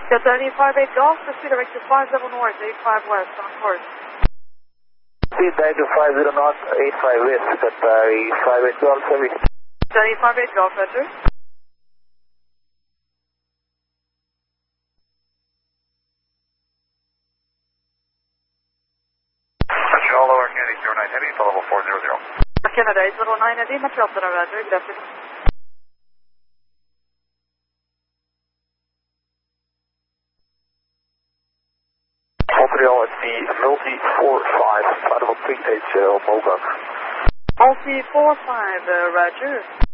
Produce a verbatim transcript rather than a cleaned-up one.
Delta eighty-five eight Golf, proceed direct to five zero north, eighty-five west, on course. Speed nine to five zero north, eighty-five west, Delta eighty-five eight Golf, service. Delta eighty-five eight Golf, Roger. Montreal, lower Kennedy zero nine heavy, level four zero zero. Canada eight zero nine Eddie, Montreal Center, Roger, good afternoon. Montreal at the multi four five, out of three eight zero, Moga. Multi four five, uh, Roger.